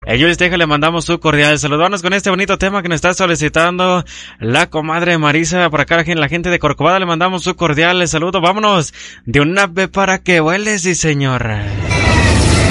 Jules Teja, le mandamos su cordial saludo. Vámonos con este bonito tema que nos está solicitando la comadre Marisa. Por acá la gente de Corcovado le mandamos su cordial saludo. Vámonos de una vez para que vueles, sí señor.